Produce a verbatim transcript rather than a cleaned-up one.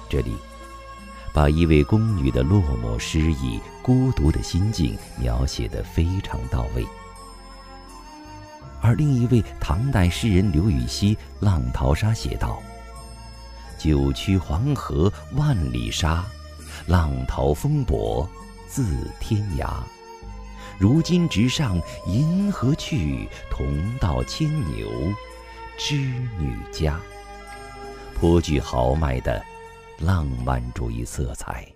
这里把一位宫女的落寞失意、孤独的心境描写得非常到位。而另一位唐代诗人刘禹锡《浪淘沙》写道：九曲黄河万里沙，浪淘风簸自天涯。如今直上银河去，同到牵牛织女家。颇具豪迈的浪漫主义色彩。